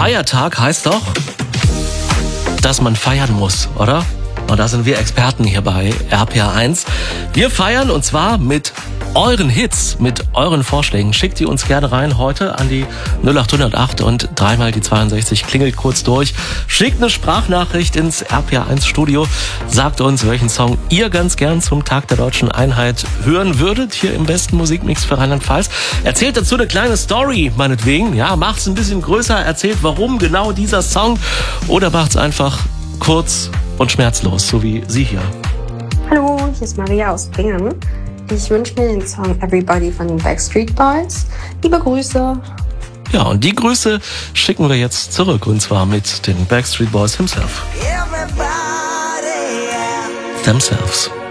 Feiertag heißt doch, dass man feiern muss, oder? Und da sind wir Experten hier bei RPR1. Wir feiern und zwar mit euren Hits, mit euren Vorschlägen. Schickt die uns gerne rein heute an die 08008 und dreimal die 62. Klingelt kurz durch. Schickt eine Sprachnachricht ins RPR1 Studio. Sagt uns, welchen Song ihr ganz gern zum Tag der Deutschen Einheit hören würdet. Hier im besten Musikmix für Rheinland-Pfalz. Erzählt dazu eine kleine Story, meinetwegen. Ja, macht's ein bisschen größer. Erzählt, warum genau dieser Song. Oder macht's einfach kurz und schmerzlos, so wie sie hier. Hallo, hier ist Maria aus Bingen. Ich wünsche mir den Song Everybody von den Backstreet Boys. Liebe Grüße. Ja, und die Grüße schicken wir jetzt zurück, und zwar mit den Backstreet Boys themselves.